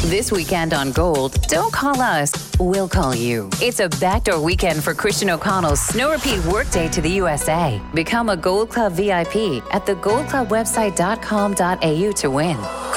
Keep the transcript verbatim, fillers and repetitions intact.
This weekend on Gold, don't call us, we'll call you. It's a backdoor weekend for Christian O'Connell's Snow Repeat Workday to the U S A. Become a Gold Club V I P at the gold club website dot com dot a u to win.